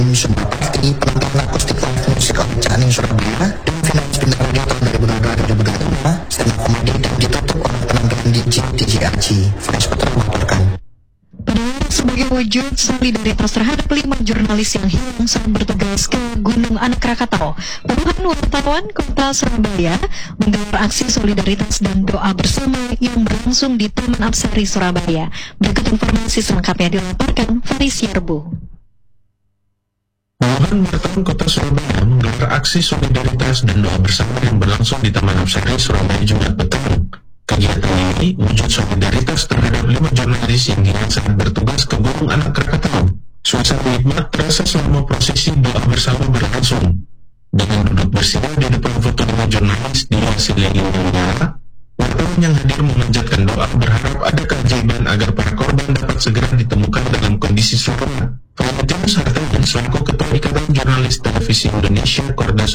sebuah party penonton akustik live musik Ocaning Surabaya dan finalis bintang radio tahun 2022-2025 stand up comedy dan ditutup oleh penampilan DJ Aci. Flash Putra melaporkan. Sebagai wujud solidaritas terhadap 5 jurnalis yang hilang saat bertugas ke Gunung Anak Krakatau, puluhan wartawan kota Surabaya menggelar aksi solidaritas dan doa bersama yang berlangsung di Taman Apsari Surabaya. Berikut informasi selengkapnya dilaporkan Faris Yarbu. Puluhan wartawan kota Surabaya menggelar aksi solidaritas dan doa bersama yang berlangsung di Taman Apsari Surabaya Jumat petang. Kegiatan ini wujud solidaritas terhadap 5 jurnalis yang hilang saat bertugas ke Gunung Anak Krakatau. Suasana nikmat terasa selama prosesi doa bersama berlangsung. Dengan duduk bersila di depan foto 5 jurnalis diwakili Mulyara, wartawan yang hadir memanjatkan doa berharap ada keajaiban agar para korban dapat segera ditemukan dalam kondisi sempurna. Valentinus Hartono selaku Ketua Ikatan Jurnalis Televisi Indonesia Korda